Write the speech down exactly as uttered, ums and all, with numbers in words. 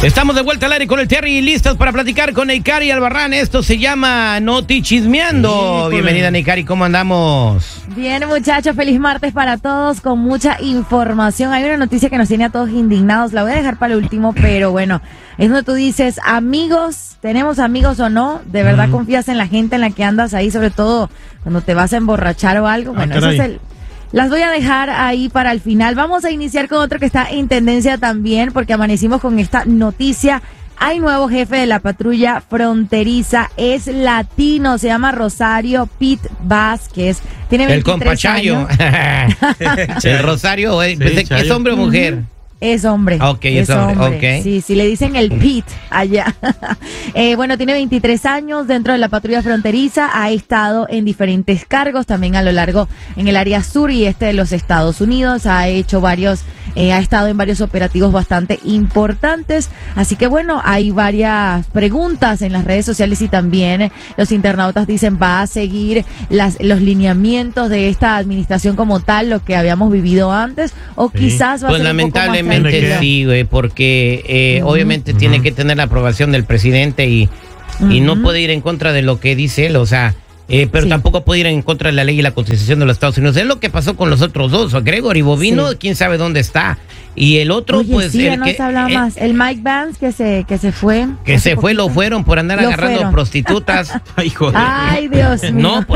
Estamos de vuelta al aire con el Terry y listos para platicar con Neikari Albarrán. Esto se llama Noti Chismeando. Sí, bienvenida, Neikari, ¿cómo andamos? Bien, muchachos, feliz martes para todos con mucha información. Hay una noticia que nos tiene a todos indignados, la voy a dejar para el último, pero bueno, es donde tú dices, amigos, ¿tenemos amigos o no? ¿De verdad mm. confías en la gente en la que andas ahí, sobre todo cuando te vas a emborrachar o algo? Bueno, ah, eso es el... Las voy a dejar ahí para el final. Vamos a iniciar con otro que está en tendencia también, porque amanecimos con esta noticia. Hay nuevo jefe de la patrulla fronteriza, es latino, se llama Rosario Pete Vázquez. Tiene veintitrés años. El Rosario, ¿es, sí, ¿es hombre o mujer? Uh-huh. Es hombre. Ok, es, es hombre. hombre. Okay. Sí, sí, le dicen el Pete allá. eh, bueno, tiene veintitrés años dentro de la patrulla fronteriza. Ha estado en diferentes cargos también a lo largo en el área sur y este de los Estados Unidos. Ha hecho varios, eh, ha estado en varios operativos bastante importantes. Así que bueno, hay varias preguntas en las redes sociales y también los internautas dicen, ¿va a seguir las, los lineamientos de esta administración como tal, lo que habíamos vivido antes? O sí. quizás va pues a ser lamentablemente sí, güey, porque eh, uh-huh. obviamente uh-huh. tiene que tener la aprobación del presidente y, uh-huh. y no puede ir en contra de lo que dice él, o sea, eh, pero sí. tampoco puede ir en contra de la ley y la constitución de los Estados Unidos. Es lo que pasó con los otros dos, Gregory Bovino, sí. quién sabe dónde está, y el otro, Oye, pues... sí, el no que, se hablaba eh, más, el Mike Vance que se, que se fue. Que se fue, poquito. Lo fueron por andar lo agarrando fueron. prostitutas. Ay, joder. Ay, Dios mío. No,